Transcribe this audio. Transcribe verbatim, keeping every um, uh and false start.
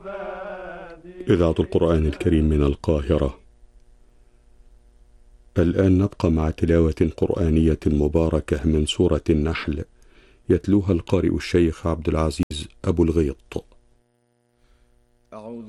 إذاعة القرآن الكريم من القاهرة. الآن نبقى مع تلاوة قرآنية مباركة من سورة النحل، يتلوها القارئ الشيخ عبد العزيز أبو الغيط. أعوذ